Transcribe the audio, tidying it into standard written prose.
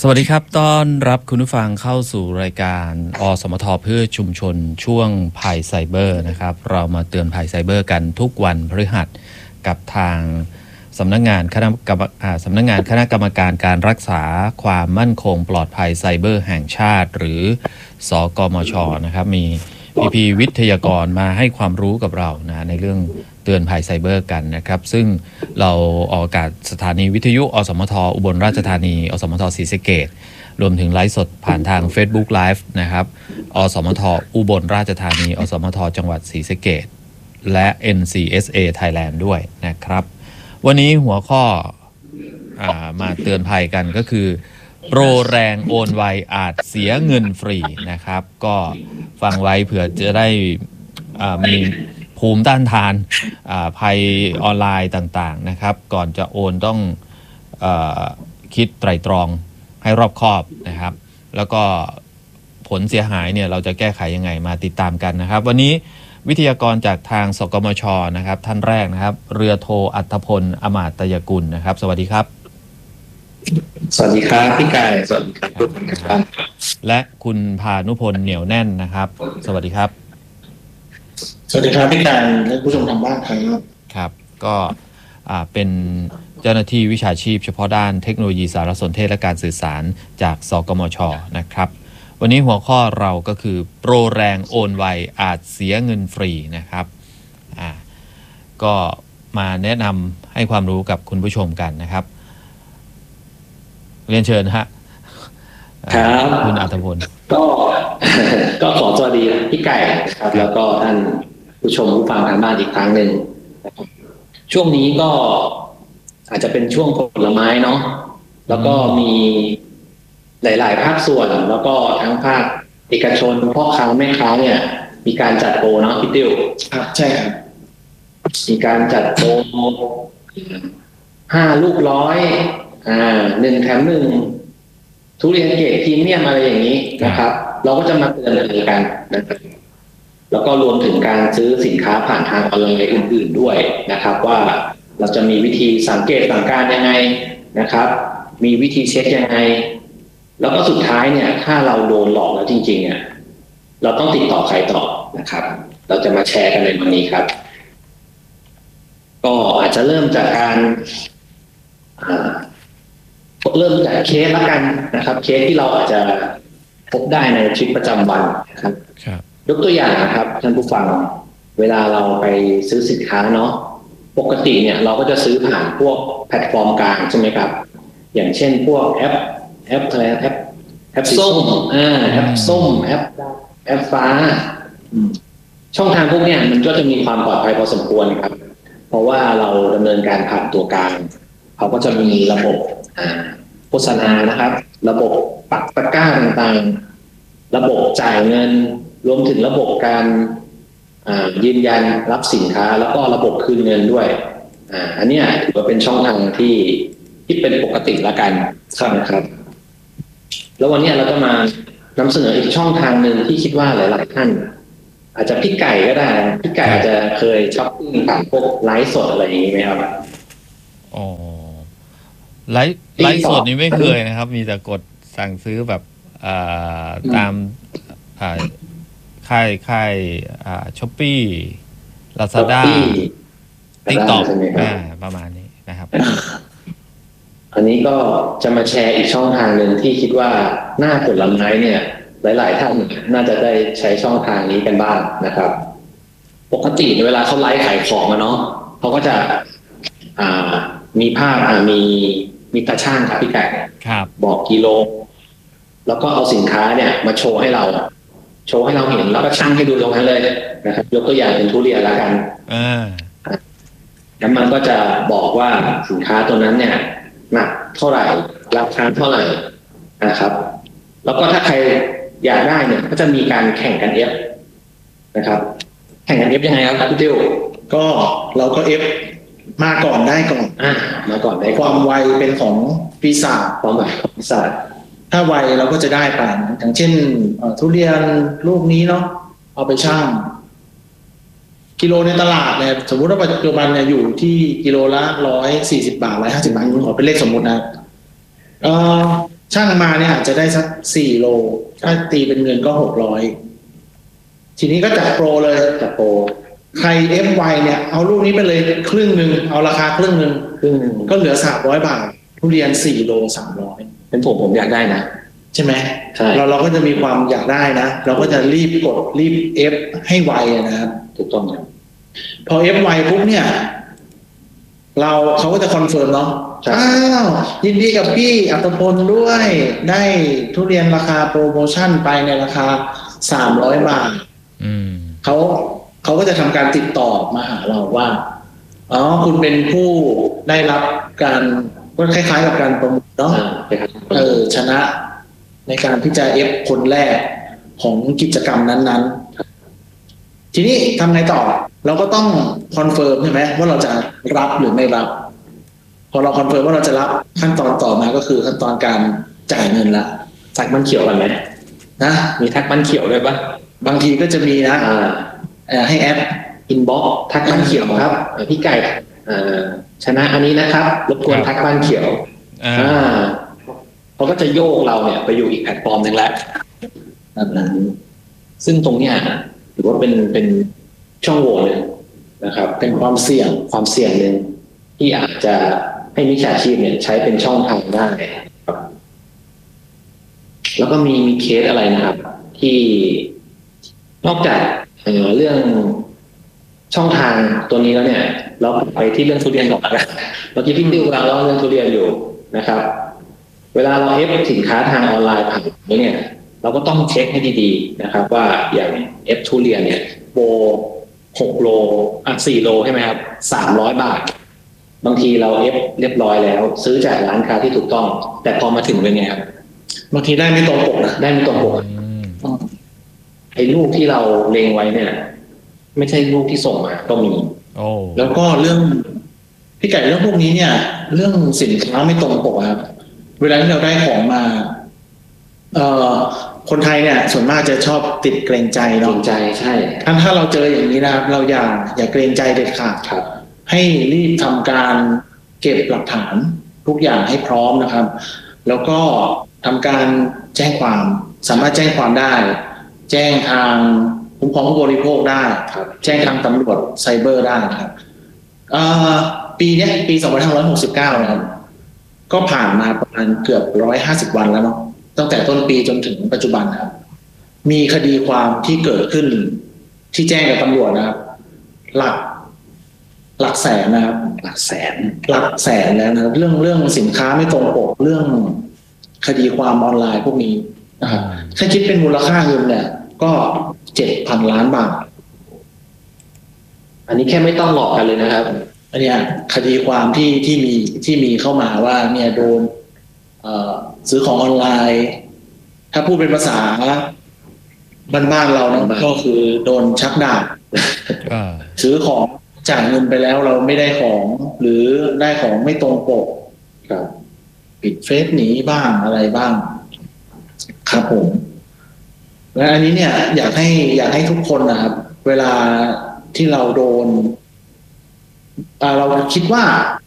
สวัสดีครับต้อนรับคุณผู้ฟังเข้าสู่รายการอสมทเพื่อชุมชนช่วงภัยไซเบอร์นะครับเรามาเตือนภัยไซเบอร์กันทุกวันพฤหัสกับทางสำนักงานคณะกรรมการการรักษาความมั่นคงปลอดภัยไซเบอร์แห่งชาติหรือสกมชนะครับมีพี่วิทยากรมาให้ความรู้กับเรานะในเรื่องเตือนภัยไซเบอร์กันนะครับซึ่งเราออกอากาศสถานีวิทยุอสมทอุบลราชธานีอสมทศรีสะเกษรวมถึงไลฟ์สดผ่านทาง Facebook Live นะครับอสมทอุบลราชธานีอสมทจังหวัดศรีสะเกษและ NCSA Thailand ด้วยนะครับวันนี้หัวข้อมาเตือนภัยกันก็คือโปรแรงโอนไวอาจเสียเงินฟรีนะครับก็ฟังไว้เผื่อจะได้มีภูมิต้านทานภัยออนไลน์ต่างๆนะครับก่อนจะโอนต้องคิดไตร่ตรองให้รอบคอบนะครับแล้วก็ผลเสียหายเนี่ยเราจะแก้ไขยังไงมาติดตามกันนะครับวันนี้วิทยากรจากทางสกมชนะครับท่านแรกนะครับเรือโทอัธพลอมาตยกุลนะครับสวัสดีครับสวัสดีครับพี่กายสวัสดีครับทุกคนครับและคุณพานุพลเหนียวแน่นนะครับสวัสดีครับสวัสดีครับพี่กายและผู้ชมทางบ้านครับครับก็เป็นเจ้าหน้าที่วิชาชีพเฉพาะด้านเทคโนโลยีสารสนเทศและการสื่อสารจากสกมชนะครับวันนี้หัวข้อเราก็คือโปรแรงโอนไวอาจเสียเงินฟรีนะครับก็มาแนะนำให้ความรู้กับคุณผู้ชมกันนะครับเรียนเชิญฮะครับคุณอัธพลก็ขอสวัสดีพี่ไก่ครับแล้วก็ท่านผู้ชมผู้ฟังทางบ้านอีกครั้งหนึ่งช่วงนี้ก็อาจจะเป็นช่วงผลไม้เนาะแล้วก็มีหลายๆภาคส่วนแล้วก็ทั้งภาคเอกชนพ่อค้าแม่ค้าเนี่ยมีการจัดโปรเนาะพี่ติวครับใช่ครับมีการจัดโปร5 ลูก1 แถม 1ทุเรียนเกรดพรีเมียมอะไรอย่างนี้นะครับเราก็จะมาเตือนกันนะครับแล้วก็รวมถึงการซื้อสินค้าผ่านทางออนไลน์อื่นๆด้วยนะครับว่าเราจะมีวิธีสังเกตสังการยังไงนะครับมีวิธีเช็คยังไงแล้วก็สุดท้ายเนี่ยถ้าเราโดนหลอกแล้วจริงๆเนี่ยเราต้องติดต่อใครต่อนะครับเราจะมาแชร์กันในวันนี้ครับก็อาจจะเริ่มจากการเริ่มจากเคสละกันนะครับเคสที่เราอาจจะพบได้ในชีวิตประจำวันนะครับยกตัวอย่างนะครับท่านผู้ฟังเวลาเราไปซื้อสินค้าเนาะปกติเนี่ยเราก็จะซื้อผ่านพวกแพลตฟอร์มกลางใช่ไหมครับอย่างเช่นพวกแอปอะไรแอปส้มแอปส้มแอปฟ้าช่องทางพวกเนี้ยมันก็จะมีความปลอดภัยพอสมควรครับเพราะว่าเราดำเนินการผ่านตัวกลางเขาก็จะมีระบบโฆษณานะครับระบบปักตะกร้าต่างๆระบบจ่ายเงินรวมถึงระบบการยืนยันรับสินค้าแล้วก็ระบบคืนเงินด้วยอันนี้ถือว่าเป็นช่องทางที่เป็นปกติละกันนะครับแล้ววันนี้เราก็มานำเสนออีกช่องทางหนึ่งที่คิดว่าหลายๆท่านอาจจะพี่ไก่ก็ได้พี่ไก่อาจจะเคยช้อปปิ้งผ่านพวกไลฟ์สดอะไรอย่างนี้ไหมครับอ๋อไลฟ์สดนี่ไม่เคยนะครับมีแต่กดสั่งซื้อแบบตามค่ายช้อปปี้ลาซาด้าติ๊กต็อกประมาณนี้นะครับอันนี้ก็จะมาแชร์อีกช่องทางหนึ่งที่คิดว่าหน้าผลไม้เนี่ยหลายๆท่านน่าจะได้ใช้ช่องทางนี้กันบ้างนะครับปกติเวลาเขาไลฟ์ขายของเนาะเขาก็จะมีภาพมีตาช่างครับพี่ไก่บอกกิโลแล้วก็เอาสินค้าเนี่ยมาโชว์ให้เราเห็นแล้วก็ชั่งให้ดูตรงนั้นเลยนะครับยกตัวอย่างเป็นทุเรียนแล้วกันแล้วมันก็จะบอกว่าสินค้าตัวนั้นเนี่ยหนักเท่าไหร่ราคาเท่าไหร่นะครับแล้วก็ถ้าใครอยากได้เนี่ยก็จะมีการแข่งกันเอฟนะครับแข่งกันเอฟยังไงครับพี่ติวก็เราก็เอฟมาก่อนได้ก่อนมาก่อนได้ความไวเป็นของปีศาจความไวของปีศาจถ้าไวเราก็จะได้ไปอย่างเช่นทุเรียนลูกนี้เนาะเอาไปชั่งกิโลในตลาดเนี่ยสมมุติว่าปัจจุบันเนี่ยอยู่ที่กิโลละ140 บาท150 บาทขอเป็นเลขสมมุตินะช่างมาเนี่ยอาจจะได้สัก4 โลถ้าตีเป็นเงินก็600ทีนี้ก็จัดโปรเลยจัดโปรใคร FY เนี่ยเอาลูกนี้ไปเลยครึ่งหนึ่งเอาราคาครึ่งหนึ่งก็เหลือ300 บาททุเรียน4 โล300 เป็นผมอยากได้นะใช่ไหมใช่เราก็จะมีความอยากได้นะเราก็จะรีบกดรีบ F ให้ไวนะครับถูกต้องครับพอ F ไวปุ๊บเนี่ยเขาก็จะคอนเฟิร์มเนาะยินดีกับพี่อัตพลด้วยได้ทุเรียนราคาโปรโมชั่นไปในราคา300 บาทเขาก็จะทำการติดต่อมาหาเราว่าคุณเป็นผู้ได้รับการก็คล้ายๆกับการโปรโมทเนาะชนะในการที่จะคนแรกของกิจกรรมนั้นๆทีนี้ทำไงต่อเราก็ต้องคอนเฟิร์มใช่ไหมว่าเราจะรับหรือไม่รับพอเราคอนเฟิร์มว่าเราจะรับขั้นตอนต่อมาก็คือขั้นตอนการจ่ายเงินละทักมันเขียวกันไหมนะมีทักมันเขียวด้วยปะบางทีก็จะมีนะให้แอดอินบ็อกทักมันเขียวครับพี่ไก่ชนะอันนี้นะครับรบกวนทักมันเขียวเขาก็จะโยกเราเนี่ยไปอยู่อีกแพลตฟอร์มหนึ่งแล้วซึ่งตรงเนี้ยถือว่าเป็นช่องโหว่เลยนะครับเป็นความเสี่ยงหนึ่งที่อาจจะให้มิจฉาชีพเนี่ยใช้เป็นช่องทางได้ครับแล้วก็มีเคสอะไรนะครับที่นอกจากเรื่องช่องทางตัวนี้แล้วเนี่ยเราไปที่เรื่องทุเรียนก่อนนะเมื่อกี้พี่ติวเราเล่าเรื่องทุเรียนอยู่นะครับเวลาเราสินค้าทางออนไลน์ผ่านเนี่ยเราก็ต้องเช็คให้ดีๆนะครับว่าอย่างทุเรียนเนี่ยโบ6 โล4 โลใช่ไหมครับ300 บาทบางทีเราเรียบร้อยแล้วซื้อจากร้านค้าที่ถูกต้องแต่พอมาถึงเป็นไงครับบางทีได้ไม่ตรงปกนะได้ไม่ตรงปกไอ้ลูกที่เราเลงไว้เนี่ยไม่ใช่ลูกที่ส่งมาก็มีแล้วก็เรื่องพี่ไก่เรื่องพวกนี้เนี่ยเรื่องสินค้าไม่ตรงปกครับเวลาที่เราได้ของมาคนไทยเนี่ยส่วนมากจะชอบติดเกรงใจเนาะเกรงใจใช่ถ้าเราเจออย่างนี้นะครับเราอย่าเกรงใจเด็ดขาดครับให้รีบทำการเก็บหลักฐานทุกอย่างให้พร้อมนะครับแล้วก็ทำการแจ้งความสามารถแจ้งความได้แจ้งทางคุ้มครองผู้บริโภคได้ครับแจ้งทางตำรวจไซเบอร์ได้ครับปีนี้ปี2569นะครับก็ผ่านมาประมาณเกือบ150 วันแล้วเนาะตั้งแต่ต้นปีจนถึงปัจจุบันครับมีคดีความที่เกิดขึ้นที่แจ้งกับตำรวจนะครับหลักแสนนะครับหลักแสนแล้วนะเรื่องสินค้าไม่ตรงปกเรื่องคดีความออนไลน์พวกนี้นะครับถ้าคิดเป็นมูลค่าเงินเนี่ยก็7,000 ล้านบาทอันนี้แค่ไม่ต้องหลอกกันเลยนะครับอันนี้คดีความที่มีเข้ามาว่าเนี่ยโดนซื้อของออนไลน์ถ้าพูดเป็นภาษาบ้านๆเรานะก็คือโดนชักดาบซื้อของจ่ายเงินไปแล้วเราไม่ได้ของหรือได้ของไม่ตรงปกปิดเฟซหนีบ้างอะไรบ้างครับผมและอันนี้เนี่ยอยากให้ทุกคนนะครับเวลาที่เราโดนเราคิดว่า